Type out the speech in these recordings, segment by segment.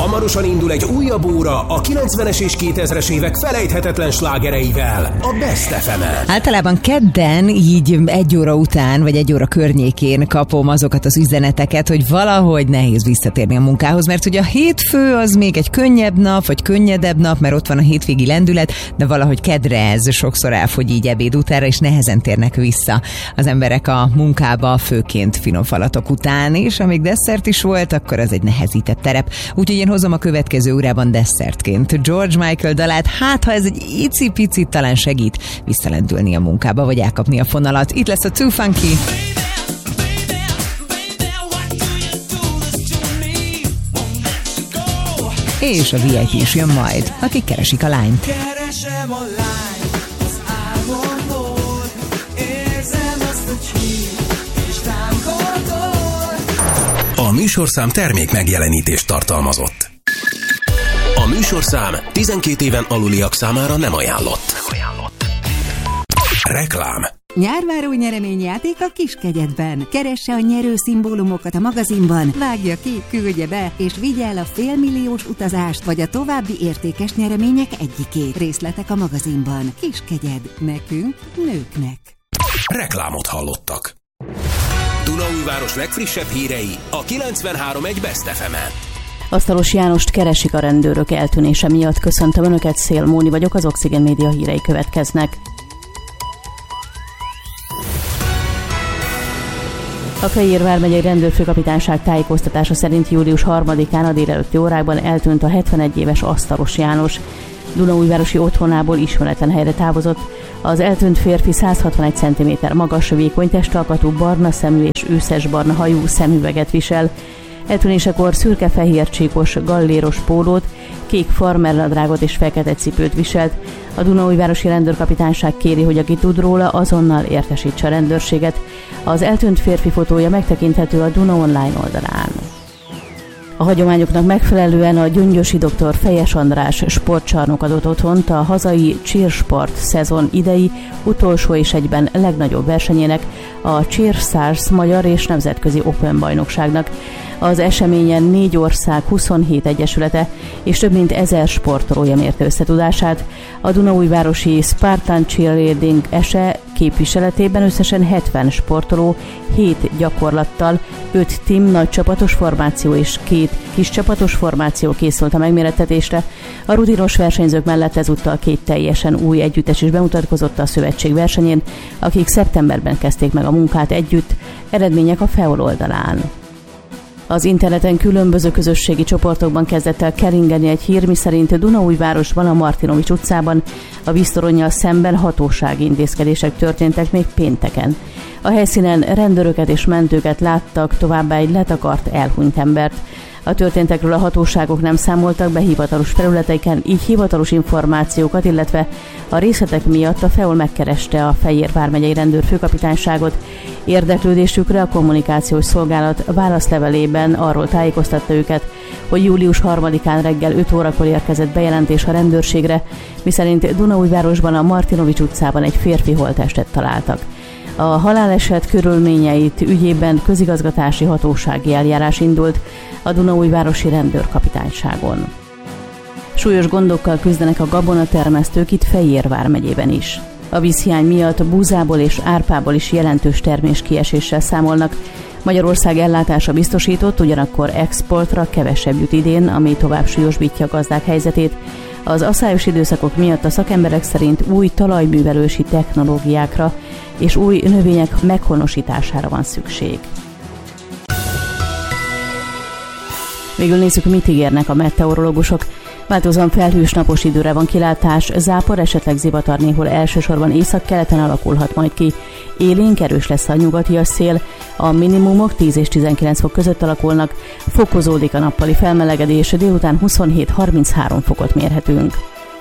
Hamarosan indul egy újabb óra a 90-es és 2000-es évek felejthetetlen slágereivel, a Best FM-en. Általában kedden így 1 óra után, vagy 1 óra környékén kapom azokat az üzeneteket, hogy valahogy nehéz visszatérni a munkához, mert ugye a hétfő az még egy könnyebb nap, vagy könnyedebb nap, mert ott van a hétvégi lendület, de valahogy kedre ez sokszor elfogy így ebéd utánra, és nehezen térnek vissza az emberek a munkába, főként finom falatok után, és amíg desszert is volt, akkor az egy nehezített terep. Úgyhogy én hozom a következő órában desszertként George Michael dalát, hát ha ez egy icipicit talán segít visszalendülni a munkába, vagy elkapni a fonalat. Itt lesz a Too Funky. És a VIP is jön majd, akik keresik a lányt. Keresem a lányt az álmomból, érzem azt, hogy hív és támogatol. A műsorszám termék megjelenítést tartalmazott. A műsorszám 12 éven aluliak számára nem ajánlott. Reklám. Nyárváró nyereményjáték a Kiskegyedben. Keresse a nyerő szimbólumokat a magazinban, vágja ki, küldje be, és vigye el a félmilliós utazást, vagy a további értékes nyeremények egyikét. Részletek a magazinban. Kiskegyed. Nekünk, nőknek. Reklámot hallottak. Dunaújváros legfrissebb hírei a 93.1 Best FM-en. Asztalos Jánost keresik a rendőrök eltűnése miatt. Köszöntöm Önöket, Szél Móni vagyok, az Oxygen Média hírei következnek. A Fejér vármegyei rendőrfőkapitányság tájékoztatása szerint július 3-án a délelőtti órákban eltűnt a 71 éves Asztalos János. Dunaújvárosi otthonából ismeretlen helyre távozott. Az eltűnt férfi 161 cm magas, vékony testalkatú, barna szemű és őszes-barna hajú, szemüveget visel. Eltűnésekor szürke-fehér csíkos galléros pólót, kék farmernadrágot és fekete cipőt viselt. A Dunaújvárosi rendőrkapitányság kéri, hogy aki tud róla, azonnal értesítse a rendőrséget. Az eltűnt férfi fotója megtekinthető a Duna Online oldalán. A hagyományoknak megfelelően a gyöngyösi dr. Fejes András sportcsarnok adott otthont a hazai cheersport szezon idei utolsó és egyben legnagyobb versenyének, a Cheerstars magyar és nemzetközi Open bajnokságnak. Az eseményen 4 ország 27 egyesülete és több mint 1000 sportolója mérte összetudását. A Dunaújvárosi Spartan Cheerleading ESE képviseletében összesen 70 sportoló, 7 gyakorlattal, 5 team nagy csapatos formáció és 2 kis csapatos formáció készült a megmérettetésre. A rutinos versenyzők mellett ezúttal 2 teljesen új együttes is bemutatkozott a szövetség versenyén, akik szeptemberben kezdték meg a munkát együtt, eredmények a FEOL oldalán. Az interneten különböző közösségi csoportokban kezdett el keringeni egy hír, miszerint Dunaújvárosban, a Martinovics utcában a víztoronnyal szemben hatósági intézkedések történtek még pénteken. A helyszínen rendőröket és mentőket láttak, továbbá egy letakart, elhunyt embert. A történtekről a hatóságok nem számoltak be hivatalos felületeiken, így hivatalos információkat, illetve a részletek miatt a FEOL megkereste a Fejér vármegyei rendőrfőkapitányságot. Érdeklődésükre a kommunikációs szolgálat válaszlevelében arról tájékoztatta őket, hogy július 3-án reggel 5 órakor érkezett bejelentés a rendőrségre, miszerint Dunaújvárosban, a Martinovics utcában egy férfi holttestet találtak. A haláleset körülményeit ügyében közigazgatási hatósági eljárás indult a Dunaújvárosi rendőrkapitányságon. Súlyos gondokkal küzdenek a gabonatermesztők itt Fejér vármegyében is. A vízhiány miatt búzából és árpából is jelentős terméskieséssel számolnak. Magyarország ellátása biztosított, ugyanakkor exportra kevesebb jut idén, ami tovább súlyosbítja a gazdák helyzetét. Az aszályos időszakok miatt a szakemberek szerint új talajművelősi technológiákra és új növények meghonosítására van szükség. Végül nézzük, mit ígérnek a meteorológusok. Változóan felhős napos időre van kilátás, zápor, esetleg zivatar néhol elsősorban északkeleten alakulhat majd ki. Élénk erős lesz a nyugatias szél, a minimumok 10 és 19 fok között alakulnak, fokozódik a nappali felmelegedés, délután 27-33 fokot mérhetünk.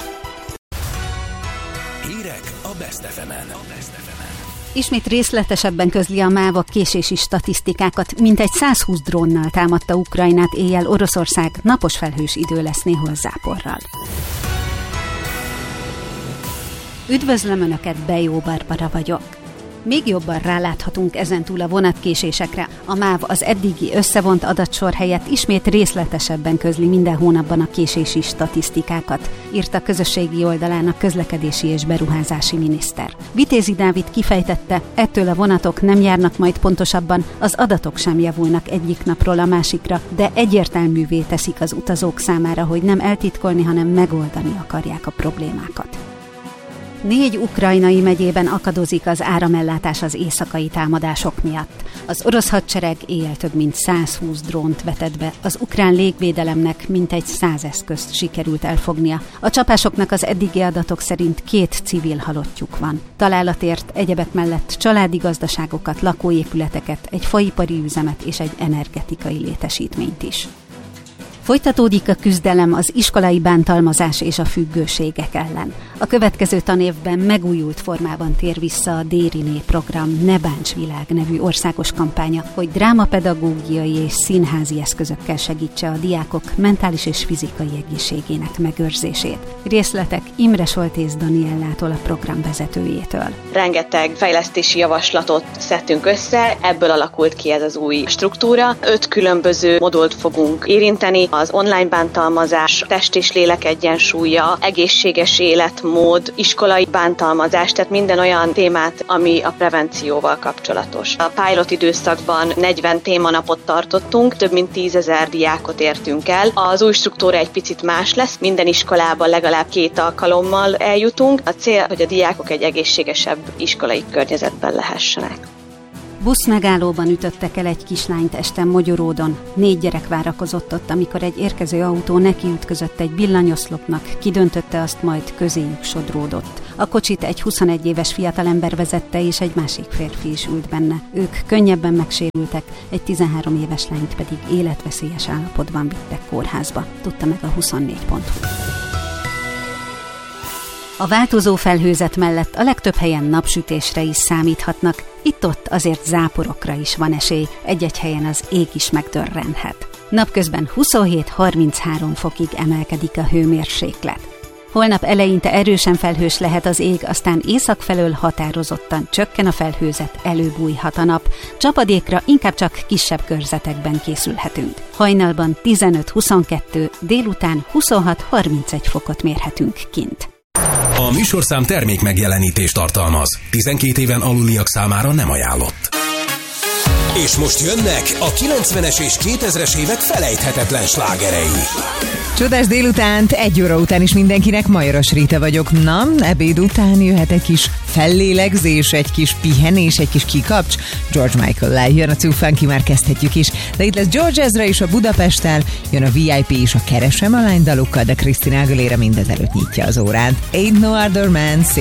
Hírek a Best FM-en. Ismét részletesebben közli a MÁV a késési statisztikákat. Mintegy 120 drónnal támadta Ukrajnát éjjel Oroszország, napos felhős idő lesz néhol záporral. Üdvözlöm Önöket, Bejó Barbara vagyok. Még jobban ráláthatunk ezentúl a vonatkésésekre. A MÁV az eddigi összevont adatsor helyett ismét részletesebben közli minden hónapban a késési statisztikákat, írta közösségi oldalán a közlekedési és beruházási miniszter. Vitézi Dávid kifejtette, ettől a vonatok nem járnak majd pontosabban, az adatok sem javulnak egyik napról a másikra, de egyértelművé teszik az utazók számára, hogy nem eltitkolni, hanem megoldani akarják a problémákat. 4 ukrajnai megyében akadozik az áramellátás az éjszakai támadások miatt. Az orosz hadsereg éjjel több mint 120 drónt vetett be, az ukrán légvédelemnek mintegy 100 eszközt sikerült elfognia. A csapásoknak az eddigi adatok szerint 2 civil halottjuk van. Találatért egyebek mellett családi gazdaságokat, lakóépületeket, egy faipari üzemet és egy energetikai létesítményt is. Folytatódik a küzdelem az iskolai bántalmazás és a függőségek ellen. A következő tanévben megújult formában tér vissza a Dériné program Ne Bánts Világ nevű országos kampánya, hogy drámapedagógiai és színházi eszközökkel segítse a diákok mentális és fizikai egészségének megőrzését. Részletek Imre Soltész Daniellától, a program vezetőjétől. Rengeteg fejlesztési javaslatot szedtünk össze, ebből alakult ki ez az új struktúra. 5 különböző modult fogunk érinteni, az online bántalmazás, test és lélek egyensúlya, egészséges életmód, iskolai bántalmazás, tehát minden olyan témát, ami a prevencióval kapcsolatos. A pilot időszakban 40 témanapot tartottunk, több mint 10 000 diákot értünk el. Az új struktúra egy picit más lesz, minden iskolában legalább 2 alkalommal eljutunk. A cél, hogy a diákok egy egészségesebb iskolai környezetben lehessenek. Buszmegállóban ütöttek el egy kislányt este Mogyoródon. 4 gyerek várakozott ott, amikor egy érkező autó nekiütközött egy villanyoszlopnak, kidöntötte azt, majd közéjük sodródott. A kocsit egy 21 éves fiatalember vezette, és egy másik férfi is ült benne. Ők könnyebben megsérültek, egy 13 éves lányt pedig életveszélyes állapotban vittek kórházba, tudta meg a 24.hu. A változó felhőzet mellett a legtöbb helyen napsütésre is számíthatnak, itt-ott azért záporokra is van esély, egy-egy helyen az ég is megdörrenhet. Napközben 27-33 fokig emelkedik a hőmérséklet. Holnap eleinte erősen felhős lehet az ég, aztán észak felől határozottan csökken a felhőzet, előbújhat a nap. Csapadékra inkább csak kisebb körzetekben készülhetünk. Hajnalban 15-22, délután 26-31 fokot mérhetünk kint. A műsorszám termék megjelenítést tartalmaz. 12 éven aluliak számára nem ajánlott. És most jönnek a 90-es és 2000-es évek felejthetetlen slágerei. Csodás délutánt, 1 óra után is mindenkinek, Majoros Rita vagyok. Na, ebéd után jöhet egy kis fellélegzés, egy kis pihenés, egy kis kikapcs. George Michael-lel jön a Too Funky, már kezdhetjük is. De itt lesz George Ezra is a Budapesttel, jön a VIP is a Keresem a lány dalukkal, de Christina Aguilera mindezelőtt nyitja az órát. Ain't no other man.